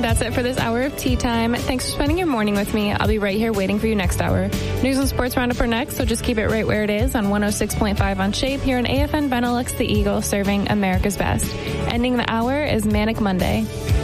That's it for this hour of Tea Time. Thanks for spending your morning with me. I'll be right here waiting for you next hour. News and sports roundup are next, so just keep it right where it is on 106.5 on Shape here in AFN Benelux, the Eagle, serving America's best. Ending the hour is Manic Monday.